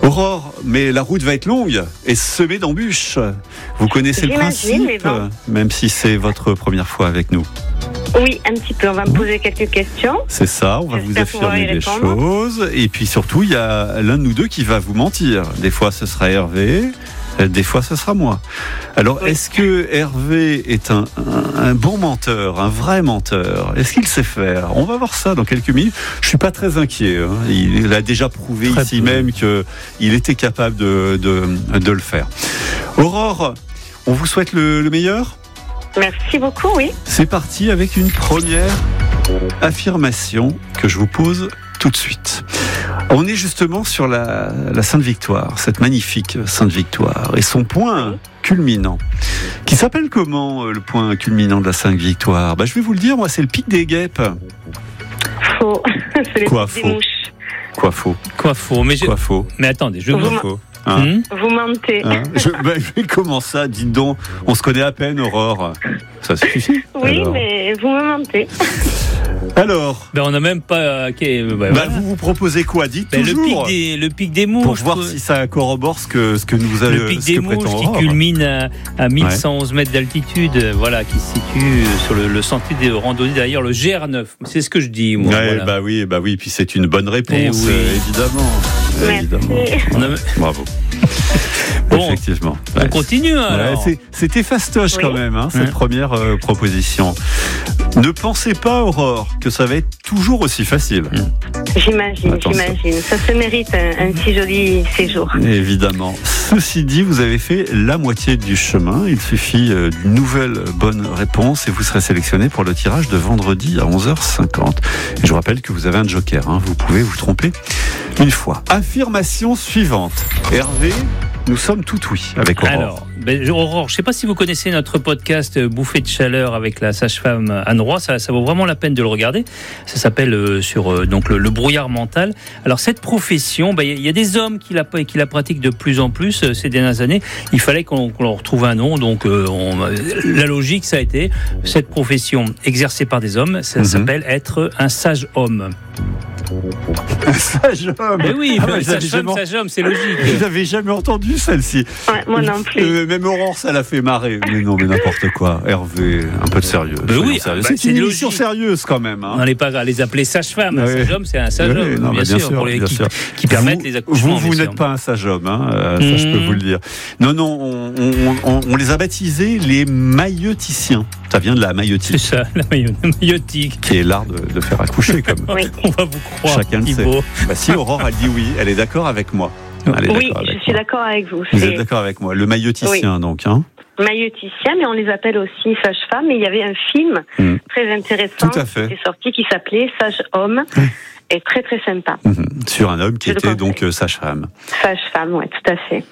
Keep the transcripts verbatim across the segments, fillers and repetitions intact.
Aurore, mais la route va être longue et semée d'embûches. Vous connaissez le J'imagine, principe, mais bon. même si c'est votre première fois avec nous. Oui, un petit peu. On va me poser quelques questions. C'est ça, on va vous J'espère pouvoir affirmer y des répondre. choses. Et puis surtout, il y a l'un de nous deux qui va vous mentir. Des fois, ce sera Hervé. Des fois, ce sera moi. Alors, Oui. est-ce que Hervé est un, un, un bon menteur, un vrai menteur ? Est-ce qu'il sait faire ? On va voir ça dans quelques minutes. Je suis pas très inquiet. Hein. Il, il a déjà prouvé Très ici peu. même qu'il était capable de, de, de le faire. Aurore, on vous souhaite le, le meilleur ? Merci beaucoup, oui. C'est parti avec une première affirmation que je vous pose tout de suite. On est justement sur la, la Sainte Victoire, cette magnifique Sainte Victoire, et son point culminant, qui s'appelle comment, euh, le point culminant de la Sainte Victoire ? Bah, je vais vous le dire, moi, c'est le pic des Guêpes. Faux. C'est les Quoi, petites faux des mouches. Quoi faux ? Quoi faux mais, je- Quoi faux ? mais attendez, je Vous vous. m'en- Faux. Hein Hum Vous mentez. Hein je, bah, je vais comment ça, dites donc, on se connaît à peine, Aurore. Ça suffit. Oui, Alors. mais vous me mentez. Alors, Ben, on n'a même pas. euh, ok, euh, bah, bah, voilà. vous vous proposez quoi ? Dites Ben, le, toujours. pic des, le pic des mouches. Pour voir euh, si ça corrobore ce que, ce que nous avons Le pic des mouches qui culmine à, à mille cent onze mètres d'altitude, euh, voilà, qui se situe sur le, le sentier de randonnée, d'ailleurs le G R neuf. C'est ce que je dis, moi. Ouais, voilà. bah oui, bah oui, puis c'est une bonne réponse, Eh oui. euh, évidemment. évidemment. Merci. On a- Bravo. Bon, Effectivement. on Ouais. continue, hein, Ouais, alors. c'est- C'était fastoche Oui. quand même, hein, cette Ouais. première euh, proposition. Ne pensez pas, Aurore, que ça va être toujours aussi facile. J'imagine, Attention. j'imagine. Ça se mérite un, un si joli séjour. Évidemment. Ceci dit, vous avez fait la moitié du chemin. Il suffit euh, d'une nouvelle bonne réponse et vous serez sélectionné pour le tirage de vendredi à onze heures cinquante. Et je vous rappelle que vous avez un joker. Hein. Vous pouvez vous tromper une fois. Affirmation suivante. Hervé, nous sommes tout oui avec Aurore. Alors, ben, Aurore, je ne sais pas si vous connaissez notre podcast euh, Bouffée de chaleur avec la sage-femme Anne Roy. Ça, ça vaut vraiment la peine de le regarder. Ça s'appelle euh, sur euh, donc le, le brouillard mental. Alors cette profession, ben, il y, y a des hommes qui la, qui la pratiquent de plus en plus euh, ces dernières années. Il fallait qu'on, qu'on leur trouve un nom. Donc euh, on, la logique, ça a été cette profession exercée par des hommes. Ça Mhm. s'appelle être un sage homme. Sage homme. Mais oui, Ah ouais, j'avais sage-femme, jamais- sage homme, c'est logique. Je n'avais jamais entendu celle-ci. Ouais, moi non plus. Euh, même Aurore, ça l'a fait marrer. Mais non, mais n'importe quoi. Hervé, un peu de sérieux. Ben Soyons oui, sérieux. bah, c'est c'est une émission logique. sérieuse quand même. Hein. On n'allait pas à les appeler sage-femme. Un Ouais. sage-homme, c'est un sage-homme, Oui, non, bien, mais sûr, bien sûr, pour les, bien qui, sûr. qui permettent vous, les accouchements. Vous, vous bien n'êtes sûr. pas un sage homme, hein, euh, ça je peux Mmh. vous le dire. Non, non, on, on- on- on les a baptisés les mailloticiens. Ça vient de la C'est maillotique, ça, la maillo- la maillotique. qui est l'art de, de faire accoucher, comme Oui, On va vous croire, chacun le sait. Thibaut. Bah, si Aurore, elle dit oui, elle est d'accord avec moi. Elle est oui d'accord je avec suis moi. d'accord avec vous. Vous C'est êtes d'accord avec moi. Le mailloticien, donc. Hein. mailloticien, mais on les appelle aussi sage-femme. Et il y avait un film Mm. très intéressant Tout à fait. qui est sorti qui s'appelait Sage-homme. Et très très sympa. Mhm. Sur un homme qui Je le était conseille. donc euh, sage-femme. Sage-femme, ouais, tout à fait.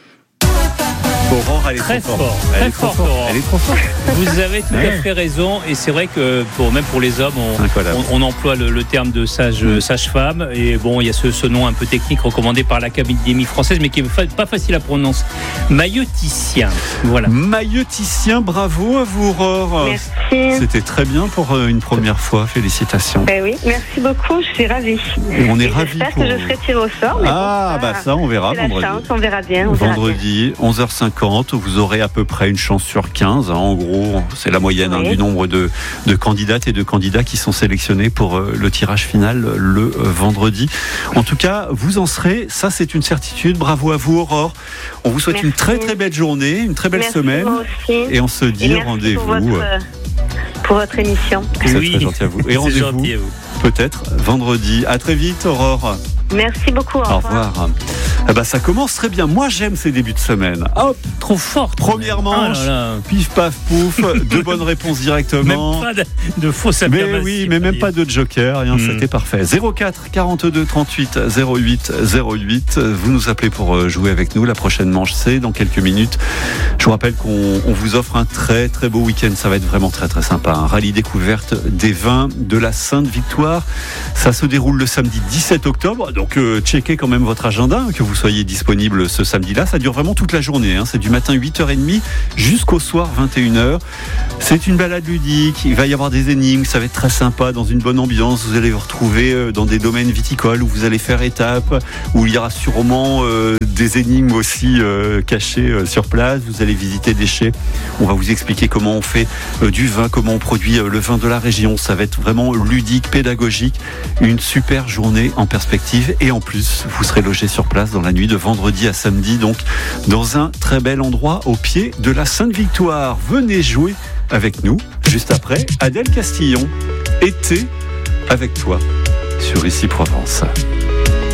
Aurore, elle est Très trop fort, forte. très Elle est trop forte, forte. Aurore. Elle est trop forte. Vous avez tout Ouais. à fait raison. Et c'est vrai que pour, même pour les hommes, on, Incroyable. on, on emploie le, le terme de sage, Mm. sage-femme. Et bon, il y a ce, ce nom un peu technique recommandé par l'Académie française, mais qui n'est fa- pas facile à prononcer. Mailloticien. Voilà. Mailloticien, bravo à vous, Aurore. Merci. C'était très bien pour euh, une première fois. Félicitations. Ben oui, merci beaucoup, je suis ravie. Et on est Et ravis J'espère pour que je vous. serai tirée au sort. Mais Ah, bon, bah ça, on verra c'est la vendredi. chance, on verra bien. On verra bien. Vendredi, onze heures cinquante, vous aurez à peu près une chance sur quinze. Hein, en gros, c'est la moyenne hein, Oui. du nombre de, de candidates et de candidats qui sont sélectionnés pour euh, le tirage final le euh, vendredi. En tout cas, vous en serez. Ça, c'est une certitude. Bravo à vous, Aurore. On vous souhaite Merci. une très très belle journée, une très belle Merci, semaine. moi aussi. Et on se Et dit merci rendez-vous. Pour votre, euh, pour votre émission. C'est Oui. très gentil à vous. Et C'est rendez-vous gentil à vous. peut-être vendredi. À très vite, Aurore. Merci beaucoup. Au, Au revoir. Eh ben, ça commence très bien. Moi, j'aime ces débuts de semaine. Hop, Trop fort. première manche. Ah là là. Pif paf pouf, deux bonnes réponses directement. Même pas de, de fausses Mais affirmations. oui, mais même pas de joker, rien, Mm. c'était parfait. zéro quatre quarante-deux trente-huit zéro huit zéro huit. Vous nous appelez pour euh, jouer avec nous. La prochaine manche, c'est dans quelques minutes. Je vous rappelle qu'on on vous offre un très très beau week-end. Ça va être vraiment très très sympa. Un rallye découverte des vins de la Sainte Victoire. Ça se déroule le samedi dix-sept octobre. Donc euh, checkez quand même votre agenda, que vous soyez disponible ce samedi-là. Ça dure vraiment toute la journée, hein. C'est du matin huit heures trente jusqu'au soir vingt et une heures. C'est une balade ludique, il va y avoir des énigmes, ça va être très sympa, dans une bonne ambiance. Vous allez vous retrouver dans des domaines viticoles où vous allez faire étape, où il y aura sûrement euh, des énigmes aussi euh, cachées euh, sur place. Vous allez visiter des chais. On va vous expliquer comment on fait euh, du vin, comment on produit euh, le vin de la région. Ça va être vraiment ludique, pédagogique. Une super journée en perspective. Et en plus, vous serez logé sur place dans la nuit de vendredi à samedi, donc dans un très bel endroit au pied de la Sainte-Victoire. Venez jouer avec nous. Juste après, Adèle Castillon. Été avec toi sur Ici Provence.